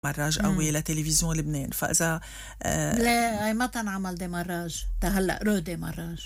ديمراج قوي لتلفزيون لبنان. فإذا لا هي متى انعمل ديمراج؟ هلا رو ديمراج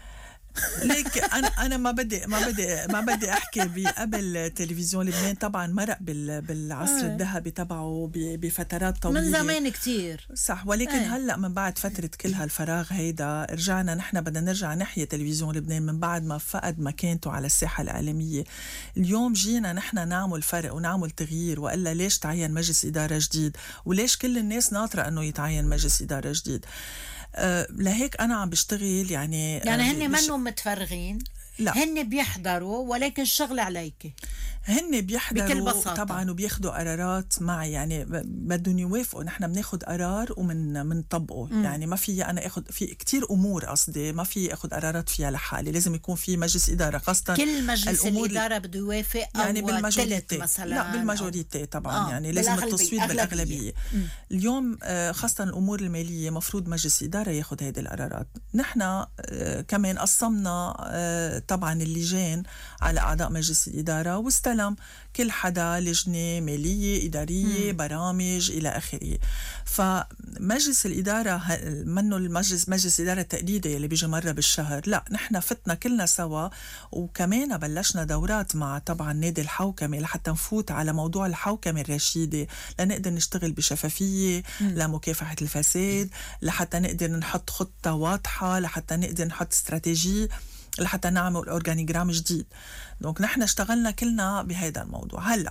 ليك انا ما بدي احكي بقبل تلفزيون لبنان طبعا مرق بالعصر الذهبي تبعه بفترات طويله من زمان كتير صح، ولكن هلا من بعد فتره كل هالفراغ هيدا رجعنا نحن بدنا نرجع نحيي تلفزيون لبنان من بعد ما فقد مكانته على الساحه الاعلاميه. اليوم جينا نحن نعمل فرق ونعمل تغيير، والا ليش تعين مجلس اداره جديد؟ وليش كل الناس ناطره انه يتعين مجلس اداره جديد؟ لهيك أنا عم بشتغل يعني هن منهم متفرغين، لا هن بيحضروا ولكن الشغل عليك. هن بيحضروا طبعا وبياخدوا قرارات معي، يعني بدهم يوافقوا. نحن بناخد قرار ومنطبقه. يعني ما في أنا أخد في كتير أمور، قصدي ما في أخد قرارات فيها لحالي، لازم يكون في مجلس إدارة خاصة كل مجلس الإدارة بده يوافق يعني أو بالماجوريتي مثلا. لا بالماجوريتي طبعا يعني لازم التصويت بالأغلبية. اليوم خاصة الأمور المالية مفروض مجلس إدارة ياخد هيدي القرارات. نحن كمان قسمنا طبعا اللجان على أعضاء مجلس الإدارة، واستلم كل حدا لجنة مالية إدارية برامج إلى آخره. فمجلس الإدارة منه مجلس إدارة تقليدي اللي بيجي مرة بالشهر، لا نحن فتنا كلنا سوا، وكمان بلشنا دورات مع طبعا نادي الحوكمة لحتى نفوت على موضوع الحوكمة الرشيدة، لنقدر نشتغل بشفافية لمكافحة الفساد، لحتى نقدر نحط خطة واضحة، لحتى نقدر نحط استراتيجية، لحتى نعمل أورجانيجرام جديد. دونك نحن اشتغلنا كلنا بهذا الموضوع. هلأ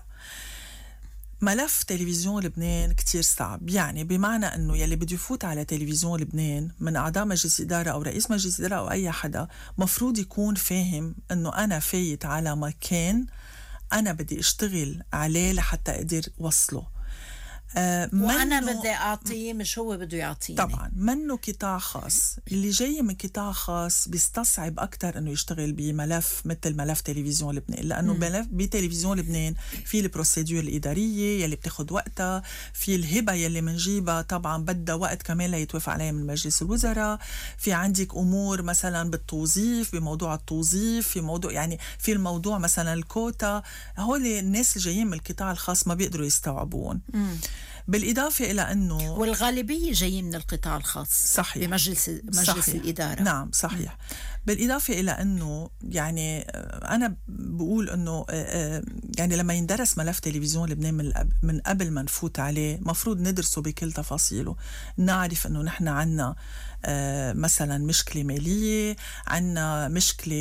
ملف تلفزيون لبنان كتير صعب، يعني بمعنى أنه يلي بده يفوت على تلفزيون لبنان من أعضاء مجلس إدارة أو رئيس مجلس إدارة أو أي حدا مفروض يكون فاهم أنه أنا فايت على مكان أنا بدي أشتغل عليه لحتى أقدر وصله. وأنا بدي أعطيه مش هو بده يعطيني. طبعا منه قطاع خاص، اللي جاي من قطاع خاص بيستصعب أكتر أنه يشتغل بملف مثل ملف تلفزيون لبنان، لأنه ملف بتلفزيون لبنان في البروسيدور الإدارية يلي بتاخد وقتها، في الهبة يلي منجيبها طبعا بدها وقت كمان ليتوافق عليها من مجلس الوزراء، في عندك أمور مثلا بالتوظيف، بموضوع التوظيف، في موضوع يعني في الموضوع مثلا الكوتا. هول الناس اللي جايين من القطاع الخاص ما بيقدروا يستوعبون. بالإضافة إلى أنه والغالبية جايين من القطاع الخاص صحيح بمجلس صحيح. الإدارة. نعم صحيح. بالإضافة إلى أنه يعني أنا بقول أنه يعني لما يندرس ملف تلفزيون لبنان من قبل ما نفوت عليه مفروض ندرسه بكل تفاصيله، نعرف أنه نحن عنا مثلا مشكلة مالية، عنا مشكلة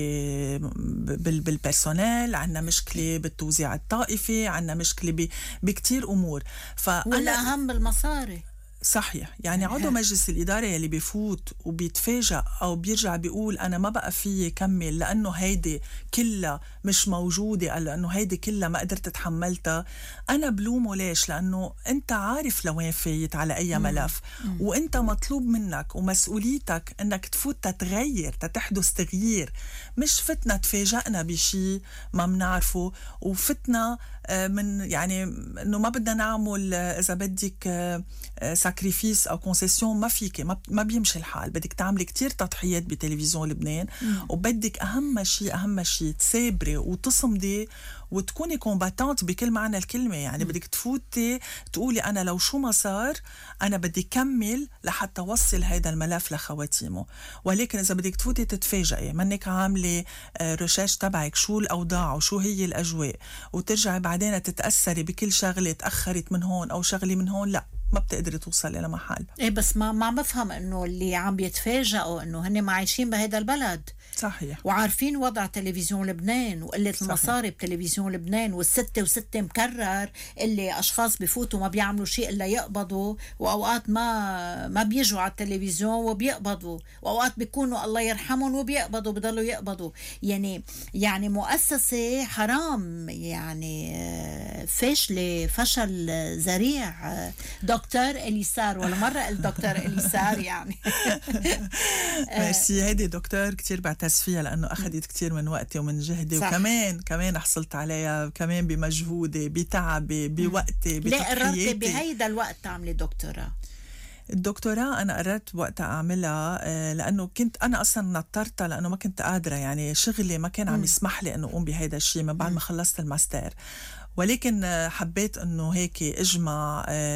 بالبرسونال، عنا مشكلة بالتوزيع الطائفي، عنا مشكلة بكتير أمور. والأهم بالمصاري. صحيح. يعني عضو مجلس الإدارة يلي بيفوت وبيتفاجأ أو بيرجع بيقول أنا ما بقى فيي كمل لأنه هيدي كلها مش موجودة، لأنه هيدي كلها ما قدرت تحملتها، أنا بلومه. ليش؟ لأنه أنت عارف لوين فايت على أي ملف، وأنت مطلوب منك ومسؤوليتك أنك تفوت تتغير، تحدث تغيير، مش فتنا تفاجأنا بشي ما منعرفه وفتنا من يعني أنه ما بدنا نعمل إذا بدك ساكريفيس أو كونسيسيون. ما فيك، ما بيمشي الحال. بدك تعملي كتير تضحيات بتلفزيون لبنان، وبدك أهم شيء تسابري وتصمدي وتكوني كومباتانت بكل معنى الكلمة. يعني بدك تفوتي تقولي أنا لو شو ما صار أنا بدي كمل لحتى وصل هيدا الملف لخواتيمه. ولكن إذا بدك تفوتي تتفاجئي منك عاملة ريشيرش تبعك شو الأوضاع وشو هي الأجواء، وترجعي بعدين تتأثري بكل شغلة تأخرت من هون أو شغلة من هون، لا ما بتقدري توصل إلى محل. إيه بس ما بفهم إنه اللي عم بيتفاجئوا إنه هن ما عايشين بهذا البلد. صحيح. وعارفين وضع تلفزيون لبنان وقلة المصاري بتلفزيون لبنان، والستة مكرر اللي أشخاص بيفوتوا ما بيعملوا شيء إلا يقبضوا، وأوقات ما بيجوا على التلفزيون وبيقبضوا، وأوقات بيكونوا الله يرحمهم وبيقبضوا بيضلوا يقبضوا. يعني مؤسسة حرام، يعني فاشلة فشل ذريع. دكتور إليسار، ولا مرة قلت دكتور إليسار يعني. ميرسي. هيدي دكتور كتير بعتز فيها لأنه أخذت كتير من وقتي ومن جهدي، وكمان حصلت عليها كمان بمجهودي بتعبي بوقتي بتضحياتي. لا قررت بهيدا الوقت تعملي دكتوراه؟ الدكتوراه أنا قررت وقتها أعملها لأنه كنت أنا أصلا نطرتها لأنه ما كنت قادرة، يعني شغلي ما كان عم يسمح لي أنه أقوم بهيدا الشيء من بعد ما خلصت الماستر. ولكن حبيت أنه هيك أجمع